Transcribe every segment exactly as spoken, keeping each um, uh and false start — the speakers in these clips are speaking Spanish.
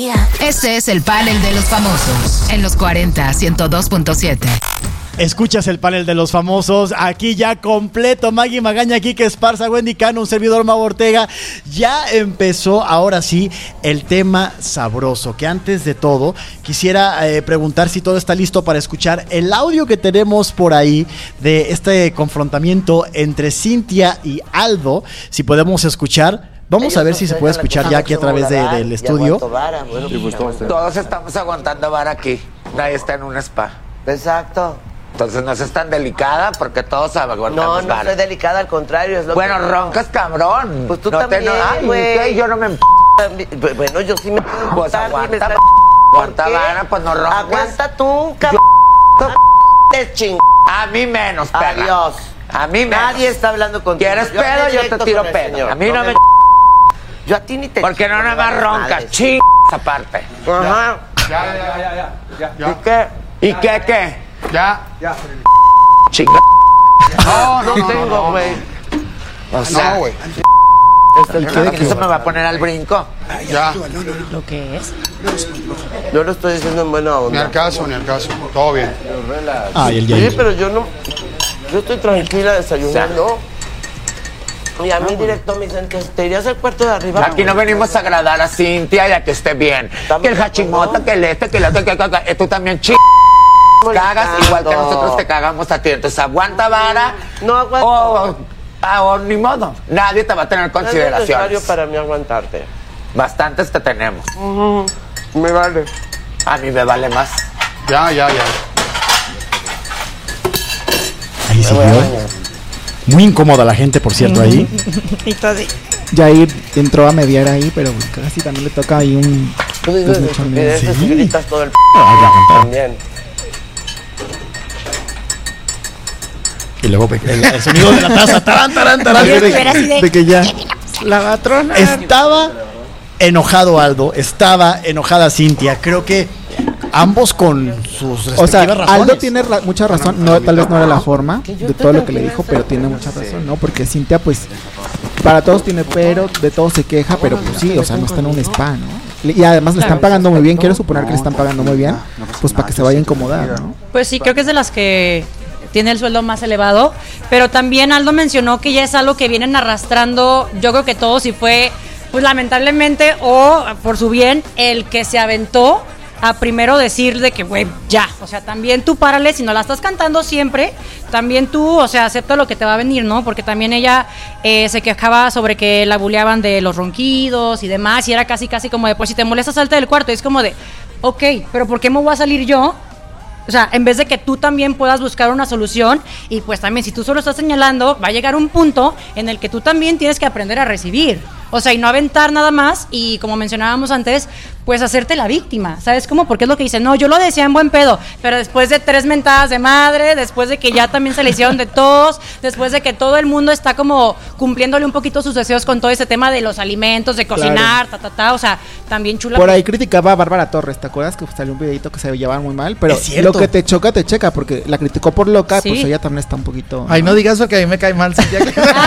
Este es el panel de los famosos en los cuarenta, ciento dos punto siete. Escuchas el panel de los famosos, aquí ya completo, Maggie Magaña, Kike Esparza, Wendy Cano, un servidor Mau Ortega. Ya empezó, ahora sí, el tema sabroso, que antes de todo quisiera eh, preguntar si todo está listo para escuchar el audio que tenemos por ahí de este confrontamiento entre Cintia y Aldo, si podemos escuchar. Vamos a ver si se puede escuchar ya aquí a través de, del estudio. Todos estamos aguantando vara aquí, nadie está en un spa. Exacto. Entonces no seas tan delicada porque todos aguantamos No, vara. no soy delicada, al contrario. Es lo bueno, que... roncas cabrón. Pues tú no también, güey. Yo no me... Bueno, yo sí me puedo Pues emputar, aguanta, está... aguanta vara, pues no roncas. Aguanta tú, cabrón. De ching... A mí menos, perra. Adiós. A mí menos. Nadie está hablando contigo. ¿Quieres pedo? Yo te tiro pedo. A mí no me... Yo a ti ni te... Porque no nada más roncas, ching... aparte. Ajá. Ya, ya, ya, ya, ya, ya. ¿Y qué? ¿Y qué, qué? Ya, ya. Chinga. No, no, No tengo, güey. O sea, No, güey. eso me va a poner al brinco. Ya. ¿Lo que es? Yo lo estoy diciendo en buena Ni onda. al caso, ni al caso. Todo bien. Ah, y el Sí, Yair. pero yo no... Yo estoy tranquila desayunando. Y a mí directo me dicen que te irías al cuarto de arriba. Aquí no venimos a agradar a Cintia y a que esté bien. Que el Hachimoto, que el este, que el otro, que, que, que, que tú también ch... cagas igual que nosotros te cagamos a ti. Entonces aguanta vara. No aguanto. O, ah, o ni modo. Nadie te va a tener No es consideraciones. necesario para mí aguantarte. Bastantes te tenemos. Uh-huh. Me vale. A mí me vale más. Ya, ya, ya. Ahí siguió. Muy incómoda la gente, por cierto, ahí. Jair entró a mediar ahí, pero casi también le toca ahí un... Tú dices eso, que Sí. y gritas todo el p... Ah, ya, cantar. también. Y luego el, el sonido de la taza, tarán, tarán, tarán. de, de, de que ya la va a tronar. Estaba enojado Aldo, estaba enojada Cintia. Creo que ambos con sus respectivas O sea, razones. Aldo tiene ra- mucha razón, no, tal vez no era la forma de todo lo que le dijo, pero tiene mucha razón, ¿no? Porque Cintia, pues, para todos tiene pero, de todo se queja, pero pues sí, o sea, no está en un spa, ¿no? Y además le están pagando muy bien, quiero suponer que le están pagando muy bien, pues para que se vaya a incomodar, ¿no? Pues sí, creo que es de las que tiene el sueldo más elevado, pero también Aldo mencionó que ya es algo que vienen arrastrando, yo creo que todos, y fue, pues lamentablemente, o por su bien, el que se aventó a primero decir de que, güey, ya, o sea, también tú párale, si no la estás cantando siempre, también tú, o sea, acepta lo que te va a venir, ¿no? Porque también ella eh, se quejaba sobre que la buleaban de los ronquidos y demás, y era casi, casi como de, pues si te molesta, salte del cuarto, y es como de, ok, pero ¿por qué me voy a salir yo? O sea, en vez de que tú también puedas buscar una solución, y pues también si tú solo estás señalando, va a llegar un punto en el que tú también tienes que aprender a recibir. O sea, y no aventar nada más, y como mencionábamos antes, pues hacerte la víctima, ¿sabes cómo? Porque es lo que dicen, no, yo lo decía en buen pedo, pero después de tres mentadas de madre, después de que ya también se le hicieron de tos, después de que todo el mundo está como cumpliéndole un poquito sus deseos con todo ese tema de los alimentos, de cocinar, claro. ta, ta, ta, o sea, también chula. Por ahí criticaba a Bárbara Torres, ¿te acuerdas? Que salió un videito que se llevaban muy mal, pero lo que te choca, te checa, porque la criticó por loca, ¿sí? Pues ella también está un poquito... Ay, no digas porque a mí me cae mal Cintia.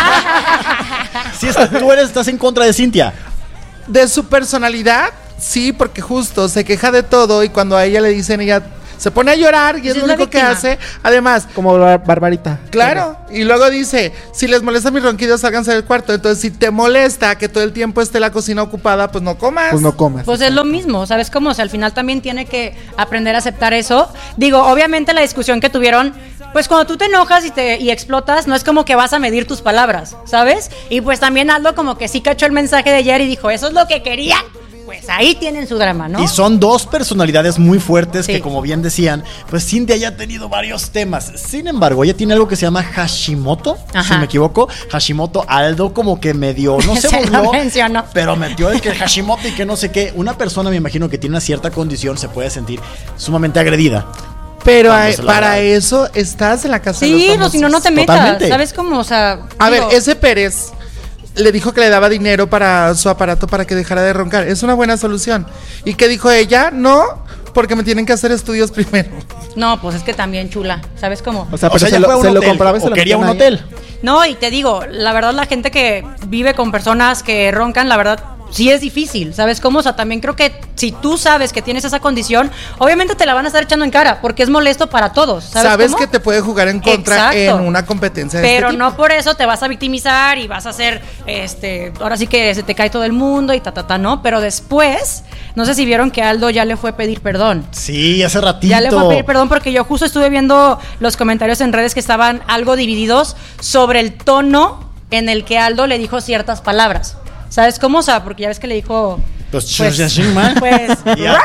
Si es, tú eres, estás en contra de Cintia. De su personalidad, sí, porque justo se queja de todo y cuando a ella le dicen, ella se pone a llorar y es lo único que hace. Además, como bar- Barbarita. Claro, y luego dice, si les molesta mis ronquidos, sálganse del cuarto. Entonces, si te molesta que todo el tiempo esté la cocina ocupada, pues no comas. Pues no comas. Pues es lo mismo, ¿sabes cómo? O sea, al final también tiene que aprender a aceptar eso. Digo, obviamente la discusión que tuvieron, pues cuando tú te enojas y te y explotas, no es como que vas a medir tus palabras, ¿sabes? Y pues también Aldo como que sí cachó el mensaje de ayer y dijo, eso es lo que querían. Pues ahí tienen su drama, ¿no? Y son dos personalidades muy fuertes, sí. que, como bien decían, pues Cintia ya ha tenido varios temas. Sin embargo, ella tiene algo que se llama Hashimoto, Ajá. si me equivoco. Hashimoto, Aldo como que medio, no se, Se burló, lo mencionó. pero metió el que Hashimoto y que no sé qué. Una persona, me imagino, que tiene una cierta condición se puede sentir sumamente agredida. Pero Cuando hay- se la para da. eso estás en la casa de los Sí, no, famosos. si no, no te metas, Totalmente. ¿sabes cómo? O sea, A digo, ver, ese Pérez le dijo que le daba dinero para su aparato para que dejara de roncar. Es una buena solución. ¿Y qué dijo ella? No, porque me tienen que hacer estudios primero. no, pues es que también chula, ¿sabes cómo? O sea, O pero sea, se ella fue lo, a un se lo hotel, compraba y se o lo quería un metían ahí. hotel. No, y te digo, la verdad la gente que vive con personas que roncan, la verdad sí es difícil, ¿sabes cómo? O sea, también creo que si tú sabes que tienes esa condición, obviamente te la van a estar echando en cara, porque es molesto para todos, ¿sabes Sabes cómo? que te puede jugar en contra Exacto. en una competencia de Pero este tipo. no por eso te vas a victimizar y vas a hacer, este, ahora sí que se te cae todo el mundo y ta, ta, ta, ¿no? Pero después, no sé si vieron que Aldo ya le fue a pedir perdón. Sí, hace ratito. Ya le fue a pedir perdón porque yo justo estuve viendo los comentarios en redes que estaban algo divididos sobre el tono en el que Aldo le dijo ciertas palabras. ¿Sabes cómo? O sea, porque ya ves que le dijo... Pues, Pues, pues, pues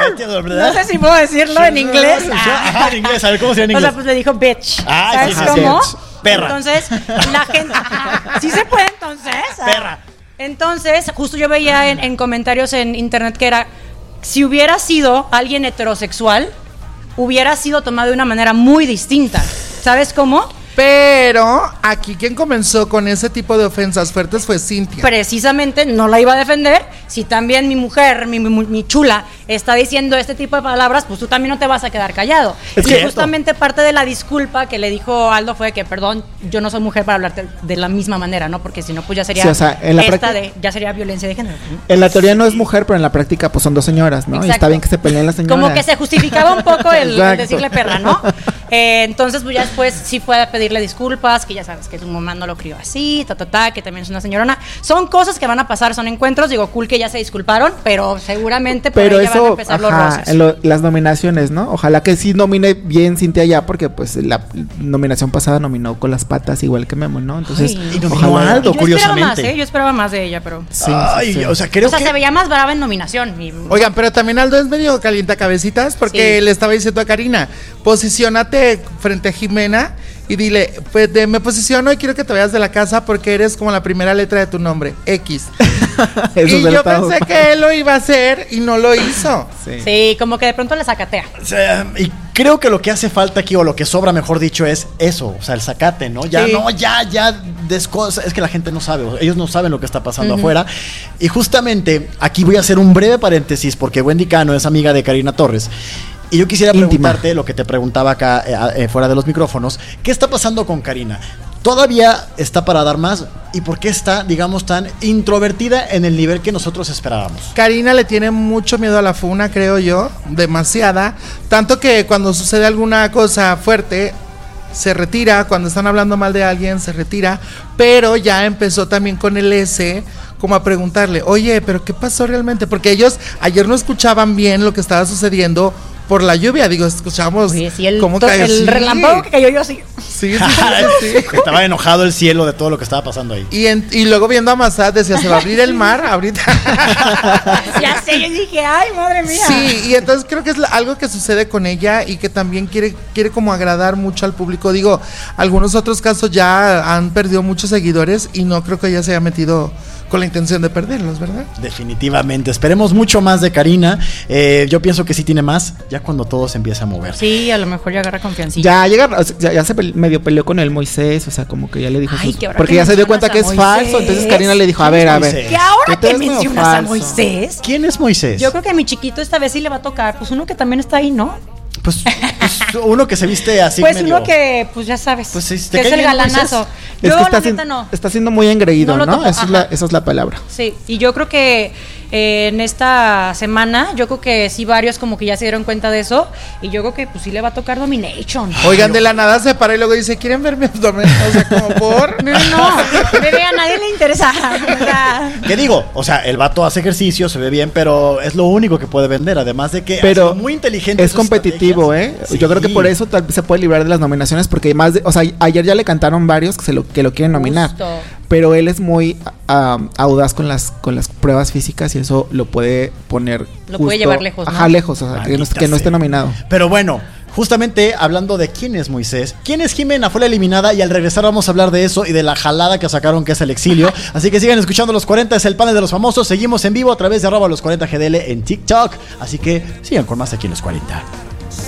no sé si puedo decirlo en inglés. Ajá, en inglés, a ver cómo se llama en O sea, inglés. pues le dijo bitch. Ah, ¿Sabes sí, sí, cómo? sí. Perra. Entonces, la gente... ¿Sí se puede entonces? Perra. Entonces, justo yo veía en, en comentarios en internet que era... Si hubiera sido alguien heterosexual, hubiera sido tomado de una manera muy distinta. ¿Sabes cómo? Pero aquí quien comenzó con ese tipo de ofensas fuertes fue Cintia. Precisamente no la iba a defender. Si también mi mujer, mi, mi, mi chula, está diciendo este tipo de palabras, pues tú también no te vas a quedar callado. Es y cierto. justamente parte de la disculpa que le dijo Aldo fue que, perdón, yo no soy mujer para hablarte de la misma manera, ¿no? Porque si no, pues ya sería Sí, o sea, en la esta práctica- de, ya sería violencia de género. En la teoría no es mujer, pero en la práctica pues son dos señoras, ¿no? Y Exacto. está bien que se peleen las señoras. Como que se justificaba un poco el, el Exacto. decirle perra, ¿no? Eh, entonces, pues ya después sí fue a pedirle disculpas, que ya sabes que su mamá no lo crió así, ta, ta, ta, que también es una señorona. Son cosas que van a pasar, son encuentros. Digo, cool que ya se disculparon, pero seguramente por Pero ahí ya van a eso, empezar los ajá, roces. en lo- las nominaciones, ¿no? Ojalá que sí nomine bien Cintia ya, porque pues la nominación pasada nominó con las patas igual que Memo, ¿no? Entonces, Ay. Y nominó ojalá- a Aldo, Yo esperaba más, curiosamente. ¿eh? Yo esperaba más de ella, pero... Sí, Ay, sí, sí. o sea, creo o sea, que... se veía más brava en nominación. Y- Oigan, pero también Aldo es medio calienta cabecitas porque Sí. le estaba diciendo a Karina, posiciónate frente a Jimena y dile, pues de- me posiciono y quiero que te vayas de la casa porque eres como la primera letra de tu nombre, X. Eso y se lo yo estaba- pensé que él lo iba a hacer y no lo hizo. Sí. Sí, como que de pronto le sacatea. O sea, y creo que lo que hace falta aquí, o lo que sobra, mejor dicho, es eso, o sea, el zacate, ¿no? Ya, Sí. no, ya, ya, desco- es que la gente no sabe, o sea, ellos no saben lo que está pasando afuera. Y justamente, aquí voy a hacer un breve paréntesis, porque Wendy Cano es amiga de Karina Torres. Y yo quisiera Íntima. preguntarte lo que te preguntaba acá, eh, eh, fuera de los micrófonos, ¿qué está pasando con Karina? ¿Todavía está para dar más? ¿Y por qué está, digamos, tan introvertida en el nivel que nosotros esperábamos? Karina le tiene mucho miedo a la funa, creo yo, demasiada. Tanto que cuando sucede alguna cosa fuerte, se retira. Cuando están hablando mal de alguien, se retira. Pero ya empezó también con el S, como a preguntarle, oye, ¿pero qué pasó realmente? Porque ellos ayer no escuchaban bien lo que estaba sucediendo por la lluvia. Digo, escuchamos Oye, sí, el, cómo to- cayó. el Sí. relámpago que cayó yo así. Sí, sí, sí, sí. Estaba enojado el cielo de todo lo que estaba pasando ahí. Y, en- y luego viendo a Massad decía, ¿se va a abrir el mar ahorita? Ya sé, yo dije, ay, madre mía. Sí, y entonces creo que es la- algo que sucede con ella y que también quiere, quiere como agradar mucho al público. Digo, algunos otros casos ya han perdido muchos seguidores y no creo que ella se haya metido con la intención de perderlos, ¿verdad? Definitivamente. Esperemos mucho más de Karina. Eh, yo pienso que sí tiene más, ya cuando todo se empieza a mover. Sí, a lo mejor ya agarra confiancilla. Ya llega, o sea, ya, ya se pe- medio peleó con el Moisés, o sea, como que ya le dijo Ay, sus- que ahora porque que ya se dio mencionas cuenta que a es Moisés. falso, entonces Karina le dijo, a ¿Quién ver, es a ver. Moisés? Que ahora Esto que es medio mencionas a falso. Moisés, ¿Quién es Moisés? yo creo que a mi chiquito esta vez sí le va a tocar, pues uno que también está ahí, ¿no? Pues, pues, uno que se viste así Pues medio... uno que, pues ya sabes, Pues, sí, ¿te que es cae el bien galanazo. Moisés? Es Yo, que está, la sin- neta, no. está siendo muy engreído, No ¿no? lo topo, Esa, es la, ajá. esa es la palabra. Sí, y yo creo que eh, en esta semana, yo creo que sí varios como que ya se dieron cuenta de eso, y yo creo que pues sí le va a tocar Domination. Oigan, de la nada se para y luego dice, ¿quieren ver mi abdomen? O sea, como por... No, no, bebé, a nadie le interesa. O sea, ¿Qué digo? O sea, el vato hace ejercicio, se ve bien, pero es lo único que puede vender. Además de que Pero ha sido muy inteligente. es sus competitivo, ¿eh? estrategias. Yo creo que Sí. por eso tal vez se puede librar de las nominaciones, porque más de, o sea, ayer ya le cantaron varios que se lo que lo quieren nominar, Justo. pero él es muy ah, audaz con las con las pruebas físicas y eso lo puede poner Lo puede llevar lejos, ¿no? Ajá, lejos, o sea, que no, Maldita que no esté sea. nominado. Pero bueno, justamente hablando de quién es Moisés, quién es Jimena, fue la eliminada y al regresar vamos a hablar de eso y de la jalada que sacaron que es el exilio. Así que sigan escuchando Los cuarenta, es el panel de los famosos. Seguimos en vivo a través de arroba los cuarenta G D L en TikTok. Así que sigan con más aquí en Los cuarenta.